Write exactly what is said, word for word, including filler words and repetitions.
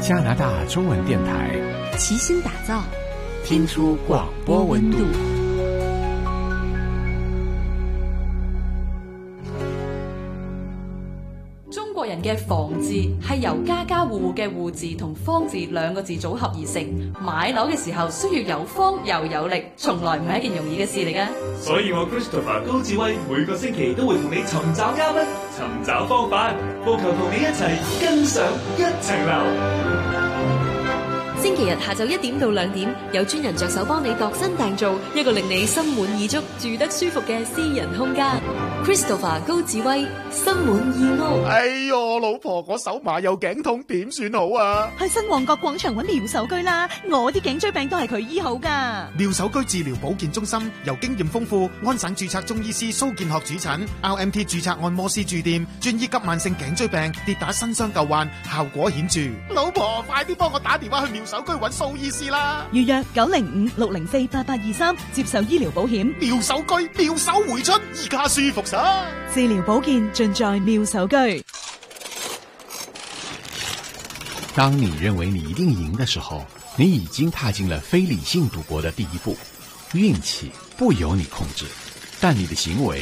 加拿大中文电台齐心打造， 听出广播温度。 中國人嘅房字係由家家戶戶嘅戶字同方字兩個字組合而成。買樓嘅時候需要有方又有力，從來唔係一件容易嘅事嚟嘅。 所以我 Christopher 高志威每個星期都會同你尋找嘉賓，尋找方法，務求同你一齊跟上一層樓。 星期日下晝一點到兩點，有專人着手幫你度身訂造一個令你心滿意足、住得舒服嘅私人空間。Christopher 高志威，心滿意屋。 哎喲，老婆，我手麻又頸痛，點算好啊？ 去新旺角廣場揾妙手居啦，我啲頸椎病都係佢醫好噶。 妙手居治療保健中心由經驗豐富、安省註冊中醫師蘇建學主診 ，R M T 註冊按摩師駐店，專醫急慢性頸椎病、跌打新傷舊患，效果顯著。老婆，快啲幫我打電話去妙手居揾蘇醫師啦！ 預約九零五六零四八八二三，接受醫療保險。 妙手居，妙手回春，而家舒服晒。 治療保健盡在妙手居。 當你認為你一定贏的時候，你已經踏進了非理性賭博的第一步。運氣不由你控制，但你的行為